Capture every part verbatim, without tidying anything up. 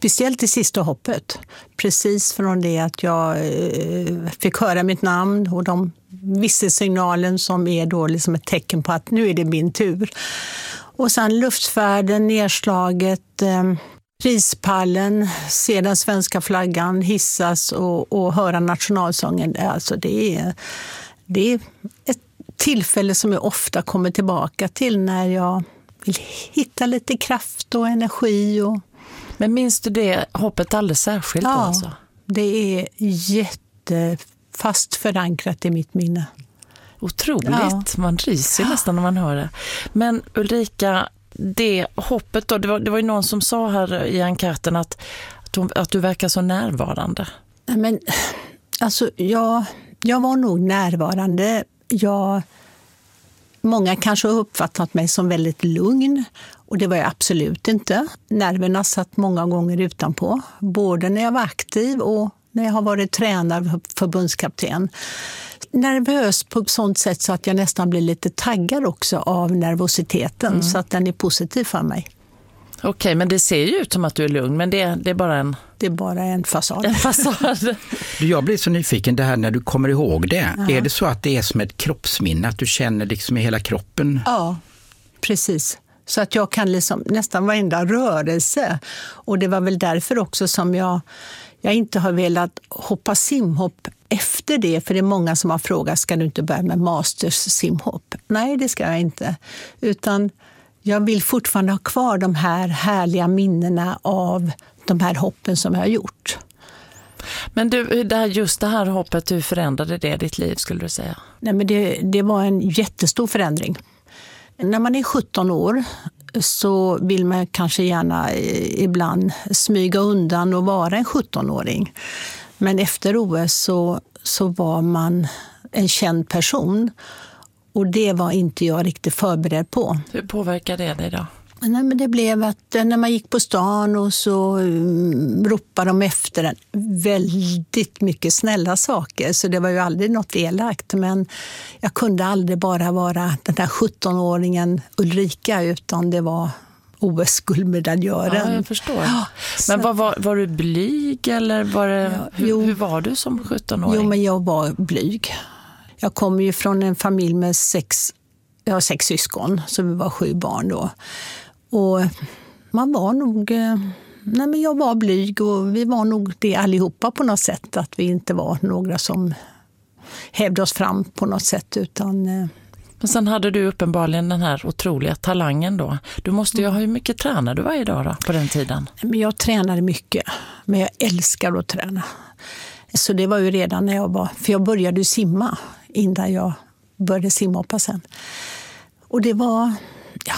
speciellt det sista hoppet. Precis från det att jag eh, fick höra mitt namn och de visselsignalen som är då liksom ett tecken på att nu är det min tur. Och sen luftfärden, nedslaget, eh, prispallen, se den svenska flaggan hissas och, och höra nationalsången. Alltså det är, det är ett tillfälle som jag ofta kommer tillbaka till när jag vill hitta lite kraft och energi. Och... Men minns du det hoppet alldeles särskilt? Ja, alltså? Det är jättefast förankrat i mitt minne. Otroligt, ja. Man ryser nästan när man hör det. Men Ulrika, det hoppet då, det var, det var ju någon som sa här i enkäten att, att, hon, att du verkar så närvarande. Men alltså, jag, jag var nog närvarande. Jag, många kanske har uppfattat mig som väldigt lugn och det var jag absolut inte. Nerverna satt många gånger utanpå, både när jag var aktiv och när jag har varit tränare och förbundskapten. Nervös på ett sånt sätt så att jag nästan blir lite taggad också av nervositeten, mm. så att den är positiv för mig. Okej, okay, men det ser ju ut som att du är lugn, men det, det är bara en... Det är bara en fasad. En fasad. Du, jag blir så nyfiken, det här när du kommer ihåg det. Ja. Är det så att det är som ett kroppsminne, att du känner liksom i hela kroppen? Ja, precis. Så att jag kan liksom nästan varenda rörelse. Och det var väl därför också som jag, jag inte har velat hoppa simhopp efter det. För det är många som har frågat, ska du inte börja med masters simhopp? Nej, det ska jag inte. Utan jag vill fortfarande ha kvar de här härliga minnena av de här hoppen som jag har gjort. Men du, det här, just det här hoppet, hur förändrade det ditt liv skulle du säga? Nej, men det, det var en jättestor förändring. När man är sjutton år så vill man kanske gärna ibland smyga undan och vara en sjuttonåring. Men efter O S så, så var man en känd person. Och det var inte jag riktigt förberedd på. Hur påverkar det dig då? Nej, men det blev att när man gick på stan och så um, ropade de efter en väldigt mycket snälla saker. Så det var ju aldrig något elakt. Men jag kunde aldrig bara vara den där sjuttonåringen Ulrika, utan det var O S-guldmedaljören. Ja, jag förstår. Ja, men var, var, var du blyg eller var det, ja, hur, jo, hur var du som sjuttonåring? Jo, men jag var blyg. Jag kom ju från en familj med sex, jag har sex syskon, så vi var sju barn då. Och man var nog, nej men jag var blyg och vi var nog det allihopa på något sätt. Att vi inte var några som hävde oss fram på något sätt, utan... Men sen hade du uppenbarligen den här otroliga talangen då. Du måste ju ha hur mycket tränade du varje dag då, på den tiden? Men jag tränade mycket, men jag älskar att träna. Så det var ju redan när jag var, för jag började ju simma innan jag började simhoppa sen. Och det var, ja,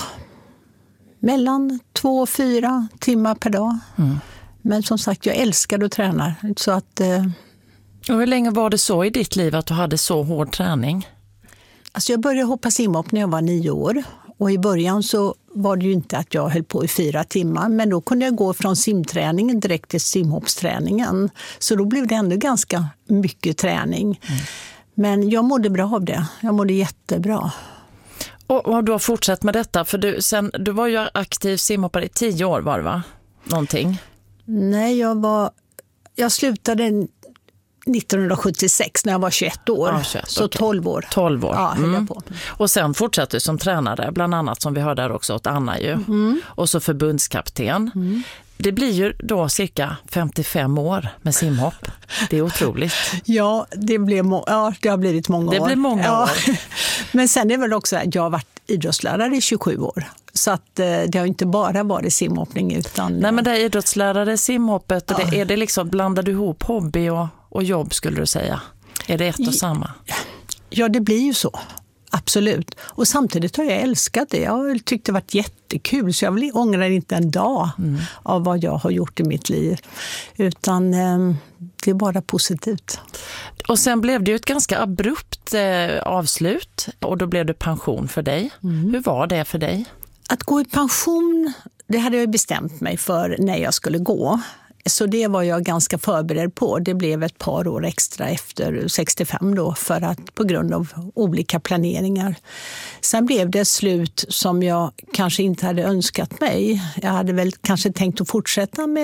mellan två och fyra timmar per dag. Mm. Men som sagt, jag älskade att träna. Så att, eh... Och hur länge var det så i ditt liv att du hade så hård träning? Alltså jag började hoppa simhopp när jag var nio år. Och i början så var det ju inte att jag höll på i fyra timmar. Men då kunde jag gå från simträningen direkt till simhoppsträningen. Så då blev det ändå ganska mycket träning. Mm. Men jag mådde bra av det. Jag mådde jättebra. Och, och du har fortsatt med detta, för du, sen, du var ju aktiv simhoppare i tio år var det va? Någonting? Nej, jag var... Jag slutade nittonhundrasjuttiosex när jag var tjugoett år. Ja, tjugoett, så okay. tolv år. tolv år. Ja, mm. jag på. Och sen fortsatte du som tränare, bland annat som vi hörde där också åt Anna ju. Mm. Och så förbundskapten. Mm. Det blir ju då cirka femtiofem år med simhopp. Det är otroligt. Ja, det, blev må- ja, det har blivit många det år. Det blir många ja. år. Men sen är det väl också att jag har varit idrottslärare i tjugosju år. Så att eh, det har inte bara varit simhoppning utan... Nej, men det är idrottslärare, simhoppet. Ja. Och det, är det liksom, blandar du ihop hobby och, och jobb skulle du säga? Är det ett och samma? Ja, det blir ju så. Absolut. Och samtidigt har jag älskat det. Jag har tyckt det varit jättekul, så jag vill ångra inte en dag mm. av vad jag har gjort i mitt liv. Utan eh, det är bara positivt. Och sen blev det ju ett ganska abrupt eh, avslut och då blev det pension för dig. Mm. Hur var det för dig? Att gå i pension, det hade jag bestämt mig för när jag skulle gå. Så det var jag ganska förberedd på. Det blev ett par år extra efter sextiofem då, för att på grund av olika planeringar. Sen blev det ett slut som jag kanske inte hade önskat mig. Jag hade väl kanske tänkt att fortsätta med